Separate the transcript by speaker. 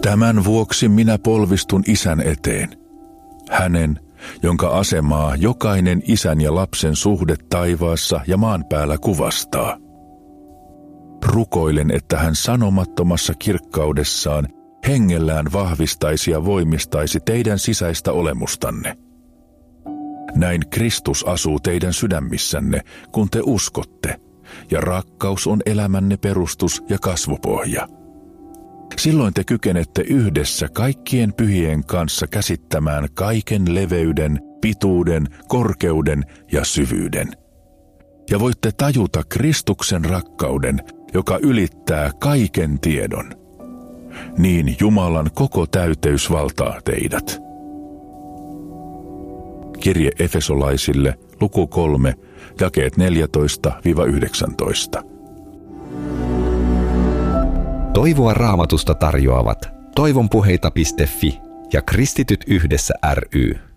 Speaker 1: Tämän vuoksi minä polvistun Isän eteen, hänen, jonka asemaa jokainen isän ja lapsen suhde taivaassa ja maan päällä kuvastaa. Rukoilen, että hän sanomattomassa kirkkaudessaan hengellään vahvistaisi ja voimistaisi teidän sisäistä olemustanne. Näin Kristus asuu teidän sydämissänne, kun te uskotte, ja rakkaus on elämänne perustus ja kasvupohja. Silloin te kykenette yhdessä kaikkien pyhien kanssa käsittämään kaiken leveyden, pituuden, korkeuden ja syvyyden. Ja voitte tajuta Kristuksen rakkauden, joka ylittää kaiken tiedon. Niin Jumalan koko täyteys valtaa teidät. Kirje Efesolaisille, luku 3, jakeet 14-19.
Speaker 2: Toivoa Raamatusta tarjoavat toivonpuheita.fi ja Kristityt yhdessä ry.